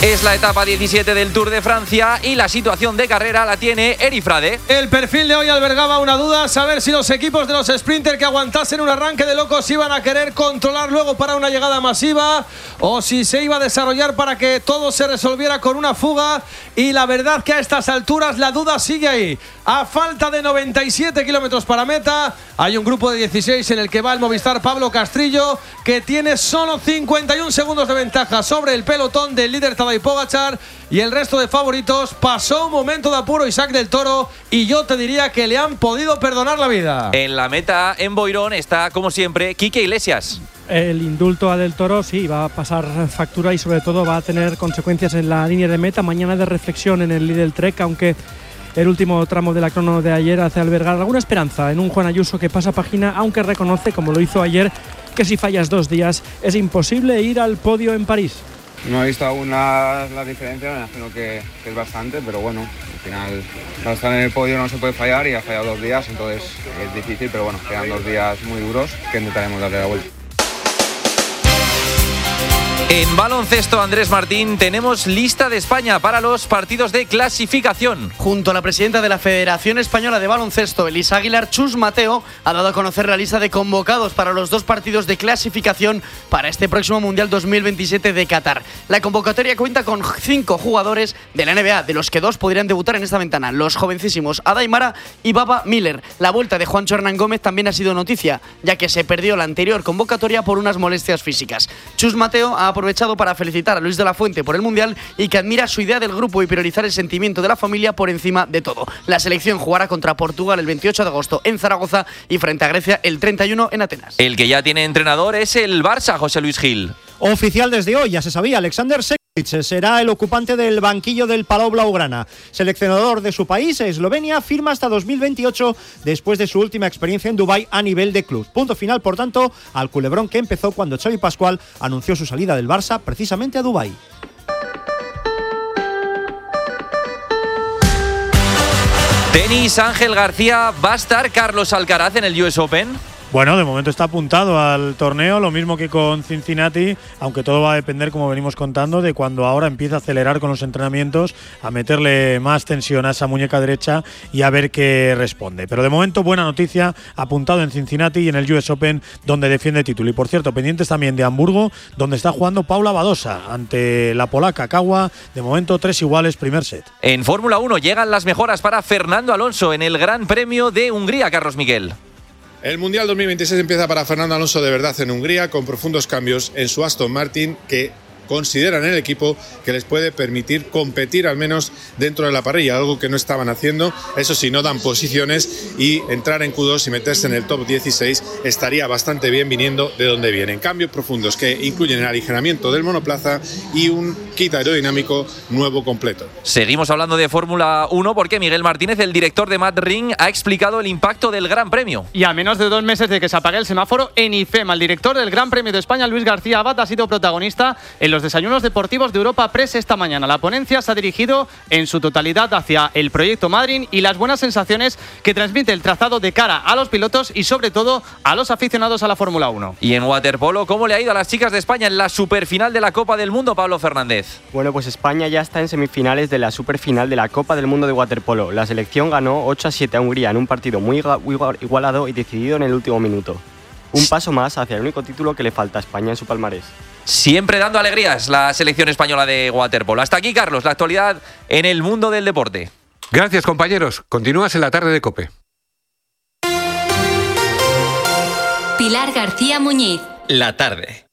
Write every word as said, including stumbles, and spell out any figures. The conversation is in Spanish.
Es la etapa diecisiete del Tour de Francia y la situación de carrera la tiene Eri Frade. El perfil de hoy albergaba una duda, saber si los equipos de los sprinters que aguantasen un arranque de locos iban a querer controlar luego para una llegada masiva o si se iba a desarrollar para que todo se resolviera con una fuga, y la verdad que a estas alturas la duda sigue ahí. A falta de noventa y siete kilómetros para meta, hay un grupo de dieciséis en el que va el Movistar Pablo Castrillo, que tiene solo cincuenta y un segundos de ventaja sobre el pelotón del líder Tadej Pogačar, y el resto de favoritos. Pasó un momento de apuro Isaac del Toro y yo te diría que le han podido perdonar la vida. En la meta en Boirón está, como siempre, Quique Iglesias. El indulto a Del Toro sí va a pasar factura y sobre todo va a tener consecuencias en la línea de meta. Mañana de reflexión en el Lidl Trek, aunque el último tramo de la crono de ayer hace albergar alguna esperanza en un Juan Ayuso que pasa página, aunque reconoce, como lo hizo ayer, que si fallas dos días es imposible ir al podio en París. No he visto aún la, la diferencia, me imagino que, que es bastante, pero bueno, al final para estar en el podio no se puede fallar y ha fallado dos días, entonces es difícil, pero bueno, quedan dos días muy duros que intentaremos darle la vuelta. En baloncesto, Andrés Martín, tenemos lista de España para los partidos de clasificación. Junto a la presidenta de la Federación Española de Baloncesto, Elisa Aguilar, Chus Mateo ha dado a conocer la lista de convocados para los dos partidos de clasificación para este próximo Mundial dos mil veintisiete de Qatar. La convocatoria cuenta con cinco jugadores de la N B A, de los que dos podrían debutar en esta ventana, los jovencísimos Ada Aimara y Baba Miller. La vuelta de Juancho Hernán Gómez también ha sido noticia, ya que se perdió la anterior convocatoria por unas molestias físicas. Chus Mateo ha aprovechado para felicitar a Luis de la Fuente por el Mundial y que admira su idea del grupo y priorizar el sentimiento de la familia por encima de todo. La selección jugará contra Portugal el veintiocho de agosto en Zaragoza y frente a Grecia el treinta y uno en Atenas. El que ya tiene entrenador es el Barça, José Luis Gil. Oficial desde hoy, ya se sabía, Alexander Šekić será el ocupante del banquillo del Palau Blaugrana. Seleccionador de su país, Eslovenia, firma hasta dos mil veintiocho después de su última experiencia en Dubái a nivel de club. Punto final, por tanto, al culebrón que empezó cuando Xavi Pascual anunció su salida del Barça precisamente a Dubái. Tenis, Ángel García, ¿va a estar Carlos Alcaraz en el U S Open? Bueno, de momento está apuntado al torneo, lo mismo que con Cincinnati, aunque todo va a depender, como venimos contando, de cuando ahora empiece a acelerar con los entrenamientos, a meterle más tensión a esa muñeca derecha y a ver qué responde. Pero de momento, buena noticia, apuntado en Cincinnati y en el U S Open, donde defiende título. Y por cierto, pendientes también de Hamburgo, donde está jugando Paula Badosa ante la polaca Kawa. De momento, tres iguales, primer set. En Fórmula uno llegan las mejoras para Fernando Alonso en el Gran Premio de Hungría, Carlos Miguel. El Mundial dos mil veintiséis empieza para Fernando Alonso de verdad en Hungría, con profundos cambios en su Aston Martin que consideran en el equipo que les puede permitir competir al menos dentro de la parrilla, algo que no estaban haciendo. Eso sí, no dan posiciones y entrar en Q dos y meterse en el top dieciséis estaría bastante bien viniendo de donde vienen. Cambios profundos que incluyen el aligeramiento del monoplaza y un kit aerodinámico nuevo completo. Seguimos hablando de Fórmula uno porque Miguel Martínez, el director de Mad Ring, ha explicado el impacto del Gran Premio. Y a menos de dos meses de que se apague el semáforo en IFEMA, el director del Gran Premio de España, Luis García Abad, ha sido protagonista en los desayunos deportivos de Europa Press esta mañana. La ponencia se ha dirigido en su totalidad hacia el proyecto Madryn y las buenas sensaciones que transmite el trazado de cara a los pilotos y sobre todo a los aficionados a la Fórmula uno. Y en waterpolo, ¿cómo le ha ido a las chicas de España en la superfinal de la Copa del Mundo, Pablo Fernández? Bueno, pues España ya está en semifinales de la superfinal de la Copa del Mundo de waterpolo. La selección ganó ocho a siete a Hungría en un partido muy igualado y decidido en el último minuto. Un paso más hacia el único título que le falta a España en su palmarés. Siempre dando alegrías la selección española de waterpolo. Hasta aquí, Carlos, la actualidad en el mundo del deporte. Gracias, compañeros. Continúas en la tarde de COPE. Pilar García Muñiz. La tarde.